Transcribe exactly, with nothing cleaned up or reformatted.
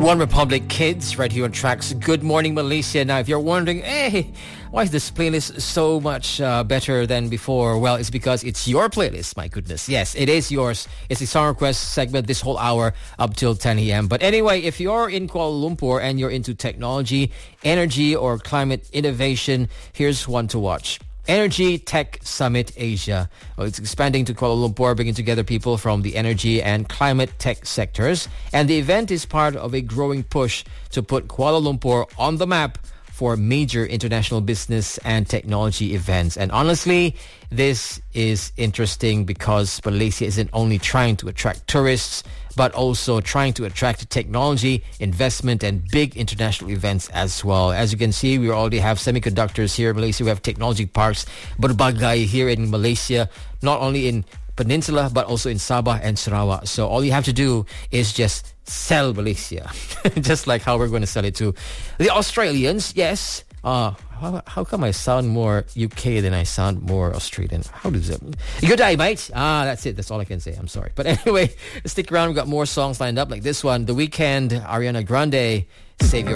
One Republic Kids right here on Tracks. Good morning, Malaysia. Now, if you're wondering, hey, why is this playlist so much uh, better than before? Well, it's because it's your playlist, my goodness. Yes, it is yours. It's a song request segment this whole hour up till ten a.m. But anyway, if you're in Kuala Lumpur and you're into technology, energy, or climate innovation, here's one to watch. Energy Tech Summit Asia. Well, it's expanding to Kuala Lumpur, bringing together people from the energy and climate tech sectors. And the event is part of a growing push to put Kuala Lumpur on the map for major international business and technology events. And honestly, this is interesting because Malaysia isn't only trying to attract tourists, but also trying to attract technology, investment, and big international events as well. As you can see, we already have semiconductors here in Malaysia. We have technology parks, berbagai here in Malaysia, not only in Peninsula, but also in Sabah and Sarawak. So all you have to do is just sell Malaysia, just like how we're going to sell it to the Australians. Yes. Uh, how, how come I sound more U K than I sound more Australian? How does it? Good day, mate. Ah, that's it. That's all I can say. I'm sorry. But anyway, stick around. We've got more songs lined up like this one. The Weeknd, Ariana Grande, Save Your